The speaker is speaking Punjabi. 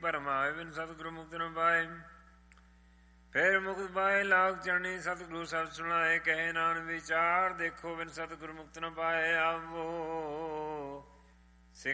ਭਰਮ ਆਏ ਬਿਨ ਸਤਿਗੁਰੂ ਮੁਕਤ ਨ ਪਾਏ। ਫਿਰ ਮੁਕਤ ਪਾਏ ਲਾਗ ਚਰਣੀ ਸਤਿਗੁਰੂ ਸਭ ਸੁਣਾਏ। ਕਹੇ ਨਾਨਕ ਵਿਚਾਰ ਦੇਖੋ ਬਿਨ ਸਤਿਗੁਰੂ ਮੁਕਤ ਨ ਪਾਏ। ਆਵੋ